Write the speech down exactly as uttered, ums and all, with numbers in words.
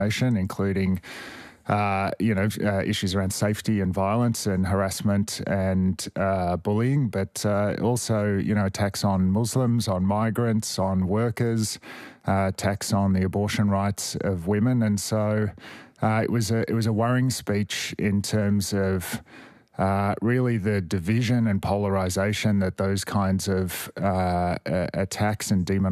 including uh, you know, uh, issues around safety and violence and harassment and uh, bullying, but uh, also, you know, attacks on Muslims, on migrants, on workers, uh, attacks on the abortion rights of women. And so uh, it was a it was a worrying speech in terms of Uh, really the division and polarization that those kinds of uh, attacks and demonization